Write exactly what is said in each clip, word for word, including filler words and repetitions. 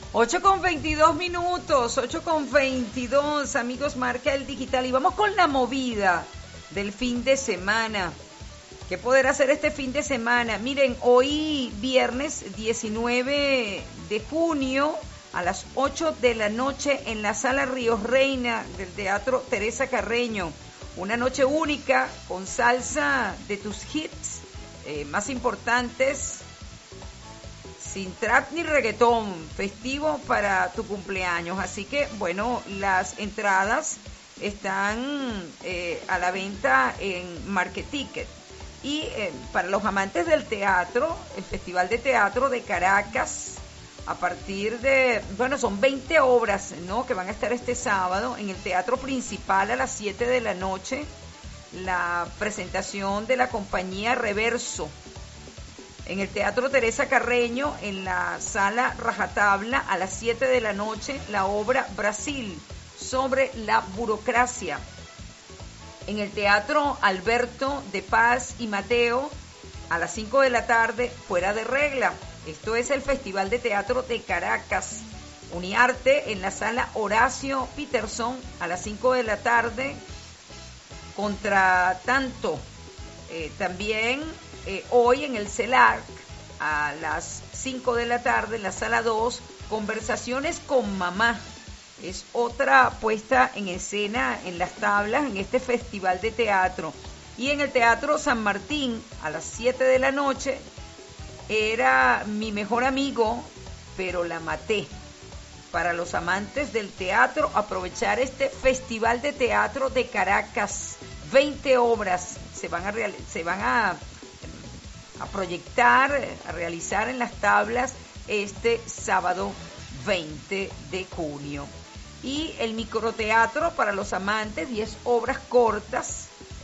ocho con veintidós minutos, ocho con veintidós, amigos, marca el digital. Y vamos con la movida del fin de semana. ¿Qué poder hacer este fin de semana? Miren, hoy viernes diecinueve de junio a las ocho de la noche en la Sala Ríos Reina del Teatro Teresa Carreño. Una noche única con salsa de tus hits eh, más importantes, sin trap ni reggaetón, festivo para tu cumpleaños. Así que, bueno, las entradas están eh, a la venta en Market Ticket. Y eh, para los amantes del teatro, el Festival de Teatro de Caracas, a partir de, bueno, son veinte obras, ¿no?, que van a estar este sábado en el Teatro Principal a las siete de la noche, la presentación de la compañía Reverso. En el Teatro Teresa Carreño, en la Sala Rajatabla, a las siete de la noche, la obra Brasil, sobre la burocracia. En el Teatro Alberto de Paz y Mateo, a las cinco de la tarde, Fuera de Regla. Esto es el Festival de Teatro de Caracas. Uniarte en la Sala Horacio Peterson, a las cinco de la tarde, Contra Tanto. Eh, también eh, hoy en el CELAC, a las cinco de la tarde, en la Sala dos, Conversaciones con Mamá. Es otra puesta en escena en las tablas en este festival de teatro. Y en el Teatro San Martín, a las siete de la noche, Era mi mejor amigo, pero la maté. Para los amantes del teatro, aprovechar este festival de teatro de Caracas. veinte obras se van a, real, se van a, a proyectar, a realizar en las tablas este sábado veinte de junio. Y el microteatro para los amantes, diez obras cortas,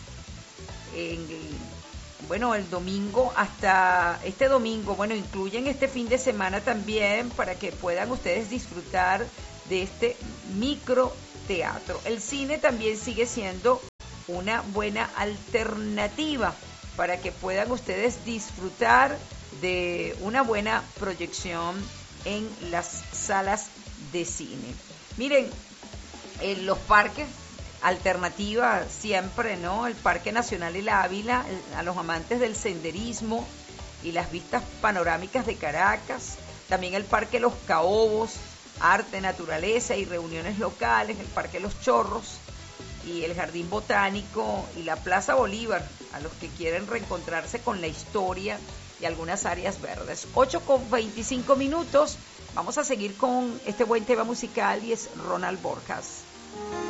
en, bueno, el domingo hasta este domingo, bueno, incluyen este fin de semana también para que puedan ustedes disfrutar de este microteatro. El cine también sigue siendo una buena alternativa para que puedan ustedes disfrutar de una buena proyección en las salas de cine. Miren, en los parques, alternativa siempre, ¿no? El Parque Nacional El Ávila, a los amantes del senderismo y las vistas panorámicas de Caracas. También el Parque Los Caobos, arte, naturaleza y reuniones locales. El Parque Los Chorros y el Jardín Botánico y la Plaza Bolívar, a los que quieren reencontrarse con la historia y algunas áreas verdes. ocho con veinticinco minutos. Vamos a seguir con este buen tema musical y es Ronald Borjas.